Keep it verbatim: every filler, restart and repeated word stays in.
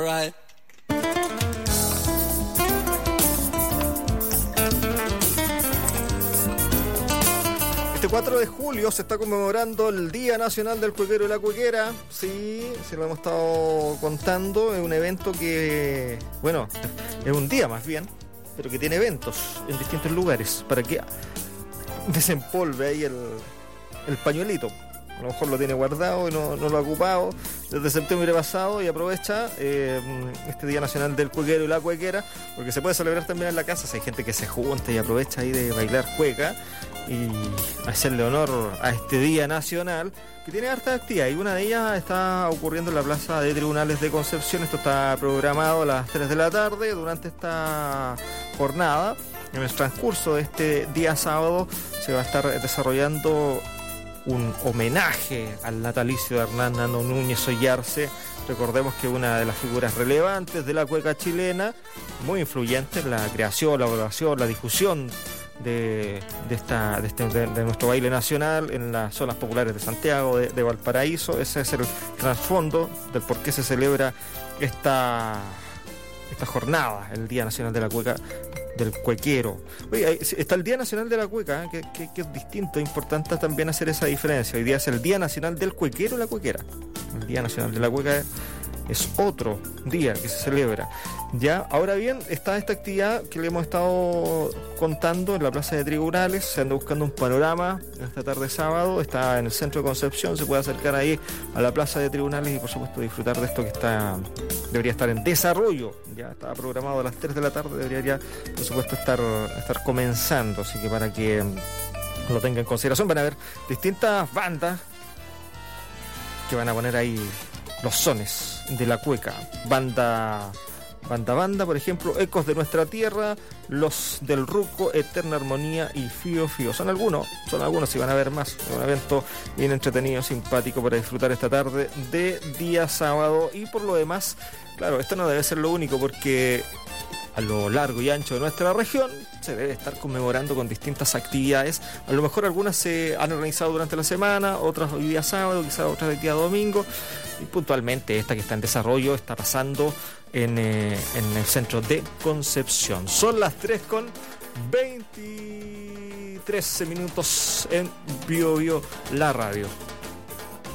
Right. Este cuatro de julio se está conmemorando el Día Nacional del Cuequero y la Cuequera. Sí, se lo hemos estado contando. Es un evento que, bueno, es un día más bien, pero que tiene eventos en distintos lugares para que desempolve ahí el, el pañuelito. A lo mejor lo tiene guardado y no, no lo ha ocupado desde septiembre pasado y aprovecha eh, este Día Nacional del Cuequero y la Cuequera, porque se puede celebrar también en la casa. Si hay gente que se junta y aprovecha ahí de bailar cueca y hacerle honor a este Día Nacional, que tiene harta actividad, y una de ellas está ocurriendo en la Plaza de Tribunales de Concepción. Esto está programado a las tres de la tarde. Durante esta jornada, en el transcurso de este día sábado, se va a estar desarrollando un homenaje al natalicio de Hernán Nano Núñez Ollarse. Recordemos que una de las figuras relevantes de la cueca chilena, muy influyente en la creación, la elaboración, la difusión de, de, esta, de, este, de, de nuestro baile nacional en las zonas populares de Santiago, de, de Valparaíso. Ese es el trasfondo del por qué se celebra esta, esta jornada, el Día Nacional de la Cueca, del Cuequero. Oye, está el Día Nacional de la Cueca, ¿eh? que, que, que es distinto, es importante también hacer esa diferencia. Hoy día es el Día Nacional del Cuequero y la Cuequera. El Día Nacional de la Cueca es otro día que se celebra. Ya, ahora bien, está esta actividad que le hemos estado contando en la Plaza de Tribunales. Se anda buscando un panorama esta tarde sábado. Está en el centro de Concepción, se puede acercar ahí a la Plaza de Tribunales y por supuesto disfrutar de esto que está debería estar en desarrollo. Ya estaba programado a las tres de la tarde, debería ya por supuesto estar, estar comenzando, así que para que lo tengan en consideración, van a haber distintas bandas que van a poner ahí los sones de la cueca. Banda Banda Banda, por ejemplo, Ecos de Nuestra Tierra, Los del Ruco, Eterna Armonía y Fío Fío. Son algunos, son algunos, y van a haber más. Es un evento bien entretenido, simpático para disfrutar esta tarde de día sábado. Y por lo demás, claro, esto no debe ser lo único, porque a lo largo y ancho de nuestra región se debe estar conmemorando con distintas actividades. A lo mejor algunas se han organizado durante la semana, otras hoy día sábado, quizás otras el día domingo, y puntualmente esta que está en desarrollo está pasando en, eh, en el centro de Concepción. Son las tres con veintitrés minutos en Bio Bio, la radio.